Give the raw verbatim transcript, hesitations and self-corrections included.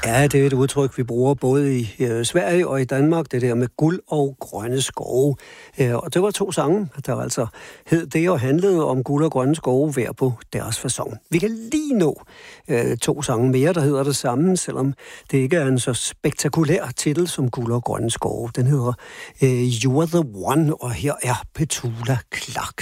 Ja, det er et udtryk, vi bruger både i øh, Sverige og i Danmark, det der med guld og grønne skove. Øh, og det var to sange, der altså hed det og handlede om guld og grønne skove hver på deres facon. Vi kan lige nå øh, to sange mere, der hedder det samme, selvom det ikke er en så spektakulær titel som Guld og grønne skove. Den hedder øh, You Are The One, og her er Petula Clark.